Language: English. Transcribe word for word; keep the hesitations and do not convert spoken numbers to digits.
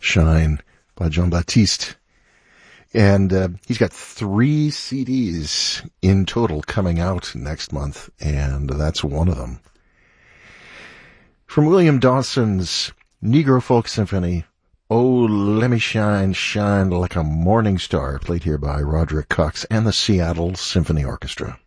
Shine by Jean-Baptiste. And uh, he's got three C Ds in total coming out next month, and that's one of them. From William Dawson's Negro Folk Symphony, Oh, Let Me Shine, Shine Like a Morning Star, played here by Roderick Cox and the Seattle Symphony Orchestra.